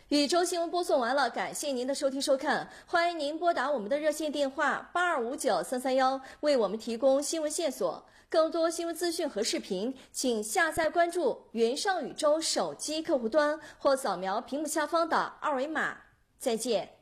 宇宙新闻播送完了，感谢您的收听收看，欢迎您拨打我们的热线电话8259-331，为我们提供新闻线索。更多新闻资讯和视频，请下载关注云上宇宙手机客户端或扫描屏幕下方的二维码。再见。